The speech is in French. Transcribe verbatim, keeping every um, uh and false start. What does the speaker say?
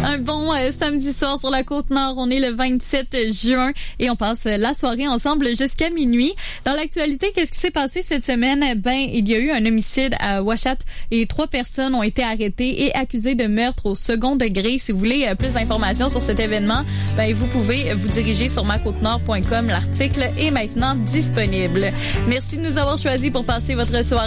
Un bon euh, samedi soir sur la Côte-Nord. On est le vingt-sept juin et on passe la soirée ensemble jusqu'à minuit. Dans l'actualité, qu'est-ce qui s'est passé cette semaine? Ben, il y a eu un homicide à Ouachat et trois personnes ont été arrêtées et accusées de meurtre au second degré. Si vous voulez euh, plus d'informations sur cet événement, ben, vous pouvez vous diriger sur ma côte nord point com. L'article est maintenant disponible. Merci de nous avoir choisis pour passer votre soirée